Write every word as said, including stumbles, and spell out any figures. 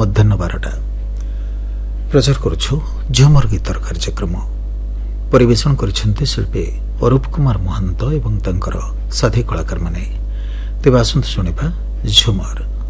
मध्याह्न बारटा प्रचार करुछु झुमर गीतर कार्यक्रम परिवेशन करिसेंते शिल्पी अरूप कुमार महंत एवं तांकर साथी कलाकार माने। तेबे आसंतु सुनिबा झुमर।